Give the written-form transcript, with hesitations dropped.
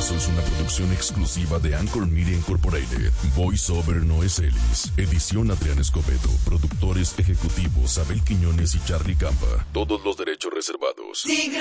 caso es una producción exclusiva de Anchor Media Incorporated. Voiceover Noé Celis. Edición Adrián Escobedo. Productores ejecutivos Abel Quiñones y Charlie Campa. Todos los derechos reservados.